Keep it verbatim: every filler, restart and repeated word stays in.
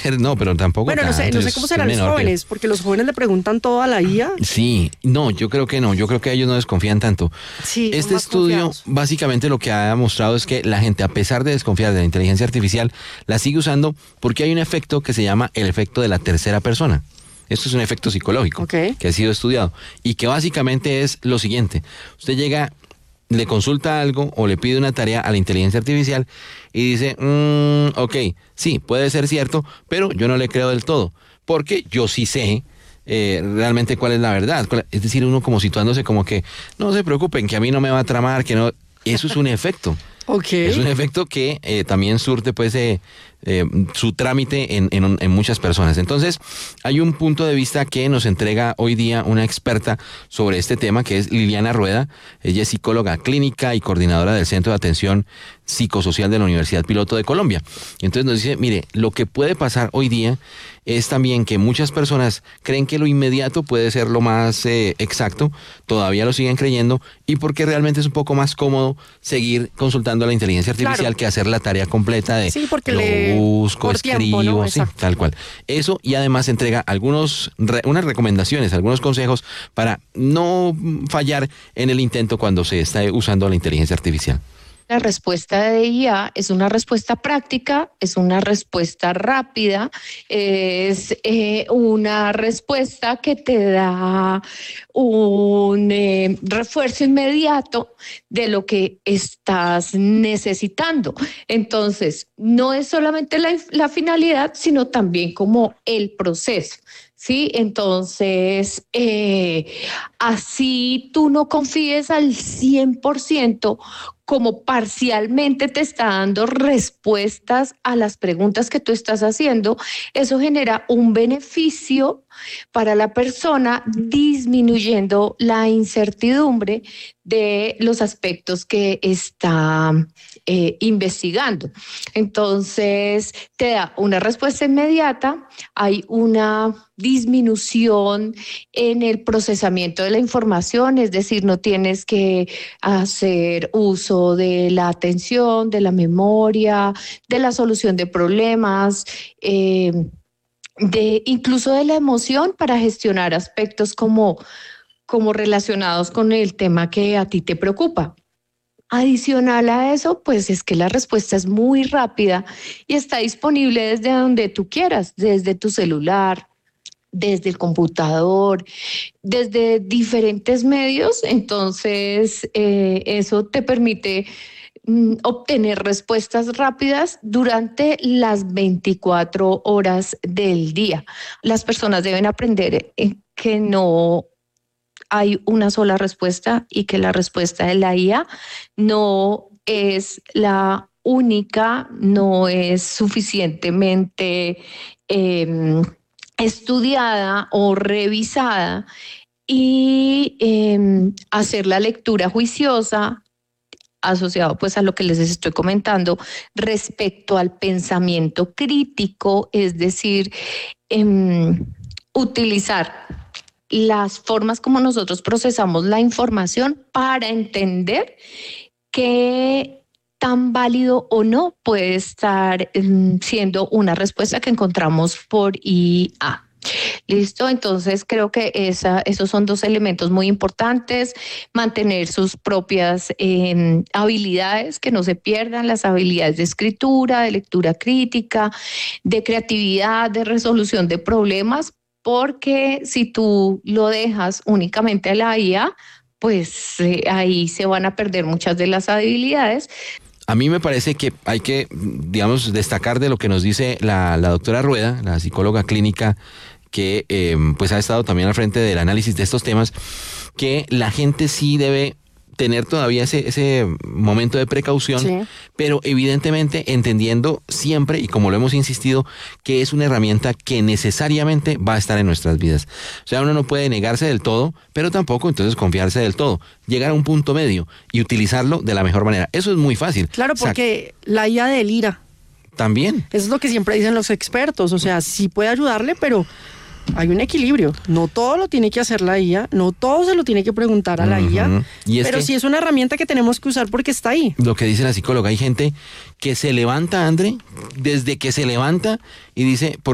ser, no, pero tampoco Bueno, no sé, tanto, no sé es- cómo es serán los menor, jóvenes, pero- porque los jóvenes le preguntan todo a la I A. Sí, no, yo creo que no, yo creo que ellos no desconfían tanto. Sí, son Este más estudio confiados. básicamente lo que ha demostrado es que la gente, a pesar de desconfiar de la inteligencia artificial, la sigue usando porque hay un efecto que se llama el efecto de la tercera persona. Esto es un efecto psicológico Ok. que ha sido estudiado y que básicamente es lo siguiente. Usted llega, le consulta algo o le pide una tarea a la inteligencia artificial y dice, mm, ok, sí, puede ser cierto, pero yo no le creo del todo, porque yo sí sé eh, realmente cuál es la verdad. Cuál- Es decir, uno como situándose como que, no se preocupen, que a mí no me va a tramar, que no... Eso es un efecto. Ok. Es un efecto que eh, también surte pues eh, eh, su trámite en, en, en muchas personas. Entonces, hay un punto de vista que nos entrega hoy día una experta sobre este tema, que es Liliana Rueda. Ella es psicóloga clínica y coordinadora del Centro de Atención Psicosocial de la Universidad Piloto de Colombia. Y entonces nos dice, mire, lo que puede pasar hoy día es también que muchas personas creen que lo inmediato puede ser lo más eh, exacto, todavía lo siguen creyendo, y porque realmente es un poco más cómodo seguir consultando a la inteligencia artificial Claro. que hacer la tarea completa de Sí, porque lo le- busco, por escribo, tiempo, ¿no? sí, Exacto. tal cual. Eso, y además entrega algunos re- unas recomendaciones, algunos consejos para no fallar en el intento cuando se está usando la inteligencia artificial. La respuesta de I A es una respuesta práctica, es una respuesta rápida, es eh, una respuesta que te da un eh, refuerzo inmediato de lo que estás necesitando. Entonces, no es solamente la, la finalidad, sino también como el proceso. Sí, entonces, eh, así tú no confíes al cien por ciento, como parcialmente te está dando respuestas a las preguntas que tú estás haciendo, eso genera un beneficio para la persona, disminuyendo la incertidumbre de los aspectos que está eh, investigando. Entonces, te da una respuesta inmediata, hay una disminución en el procesamiento de la información, es decir, no tienes que hacer uso de la atención, de la memoria, de la solución de problemas, eh, de incluso de la emoción para gestionar aspectos como, como relacionados con el tema que a ti te preocupa. Adicional a eso, pues es que la respuesta es muy rápida y está disponible desde donde tú quieras, desde tu celular, desde el computador, desde diferentes medios. Entonces, eh, eso te permite mm, obtener respuestas rápidas durante las veinticuatro horas del día. Las personas deben aprender eh, que no hay una sola respuesta y que la respuesta de la I A no es la única, no es suficientemente eh, estudiada o revisada, y eh, hacer la lectura juiciosa asociado pues a lo que les estoy comentando respecto al pensamiento crítico, es decir, eh, utilizar las formas como nosotros procesamos la información para entender qué tan válido o no puede estar mm, siendo una respuesta que encontramos por I A. Listo, entonces creo que esa, esos son dos elementos muy importantes: mantener sus propias eh, habilidades, que no se pierdan las habilidades de escritura, de lectura crítica, de creatividad, de resolución de problemas, porque si tú lo dejas únicamente a la I A, pues eh, ahí se van a perder muchas de las habilidades. A mí me parece que hay que, digamos, destacar de lo que nos dice la, la doctora Rueda, la psicóloga clínica que eh, pues ha estado también al frente del análisis de estos temas, que la gente sí debe tener todavía ese, ese momento de precaución, Sí. pero evidentemente entendiendo siempre, y como lo hemos insistido, que es una herramienta que necesariamente va a estar en nuestras vidas. O sea, uno no puede negarse del todo, pero tampoco entonces confiarse del todo. Llegar a un punto medio y utilizarlo de la mejor manera. Eso es muy fácil. Claro, O sea, porque la I A delira. también. Eso es lo que siempre dicen los expertos. O sea, sí puede ayudarle, pero hay un equilibrio. No todo lo tiene que hacer la I A, no todo se lo tiene que preguntar a la I A, Ujú. Y es pero que- sí es una herramienta que tenemos que usar porque está ahí. Lo que dice la psicóloga, hay gente que se levanta, André, desde que se levanta y dice,